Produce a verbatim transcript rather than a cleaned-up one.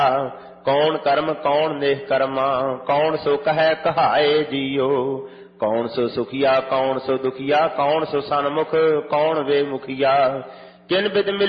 ਕੌਣ ਕਰਮ ਕੌਣ ਨੇਹ ਕਰਮਾ, ਕੌਣ ਸੋ ਕਹੈ ਕਹਾਏ ਜੀਓ। ਕੌਣ ਸੋ ਸੁਖੀਆ ਕੌਣ ਸੋ ਦੁਖੀਆ, ਕੌਣ ਸੋ ਸਨਮੁਖ ਕੌਣ ਵੇ ਮੁਖੀਆ। ਕਿਨ ਬਿਦ ਮਿਲ